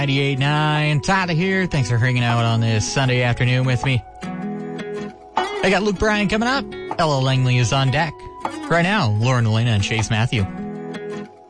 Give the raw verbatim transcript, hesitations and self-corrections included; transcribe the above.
ninety-eight point nine, Tyler here. Thanks for hanging out on this Sunday afternoon with me. I got Luke Bryan coming up. Ella Langley is on deck. Right now, Lauren Elena and Chase Matthew.